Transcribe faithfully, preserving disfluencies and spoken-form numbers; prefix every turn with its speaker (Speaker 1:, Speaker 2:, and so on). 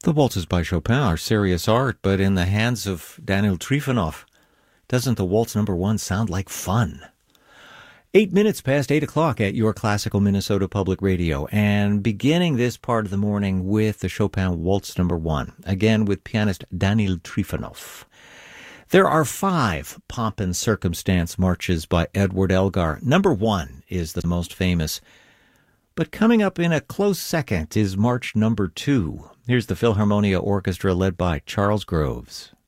Speaker 1: The waltzes by Chopin are serious art, but in the hands of Daniel Trifonov, doesn't the waltz number one sound like fun? Eight minutes past eight o'clock at your classical Minnesota Public Radio, and beginning this part of the morning with the Chopin Waltz number one, again with pianist Daniel Trifonov. There are five pomp and circumstance marches by Edward Elgar. Number one is the most famous, but coming up in a close second is March number two. Here's the Philharmonia Orchestra led by Charles Groves.